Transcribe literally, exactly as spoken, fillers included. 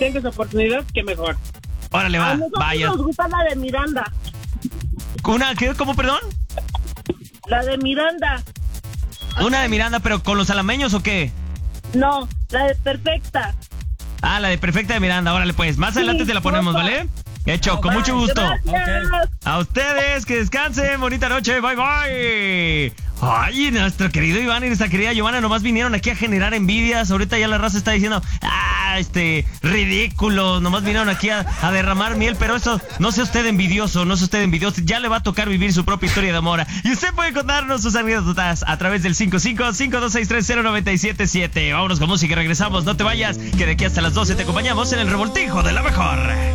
tengas oportunidad, que mejor. Órale, va, A nosotros vaya. nos gusta la de Miranda. ¿Una qué? ¿Cómo, perdón? La de Miranda. ¿Una de Miranda, pero con los alameños o qué? No, la de Perfecta. Ah, la de Perfecta de Miranda. Órale, pues, más Sí, adelante te la ponemos, porfa. ¿vale? Hecho, con mucho gusto. Gracias. A ustedes, que descansen, bonita noche, bye bye. Ay, nuestro querido Iván y nuestra querida Giovanna nomás vinieron aquí a generar envidias. Ahorita ya la raza está diciendo, ah, este, ridículo. Nomás vinieron aquí a, a derramar miel, pero eso, no sea usted envidioso, no sea usted envidioso. Ya le va a tocar vivir su propia historia de amor. Y usted puede contarnos sus anécdotas a través del cinco cinco cinco dos seis tres cero nueve siete siete. Vámonos con música y regresamos, no te vayas, que de aquí hasta las doce te acompañamos en el revoltijo de la mejor.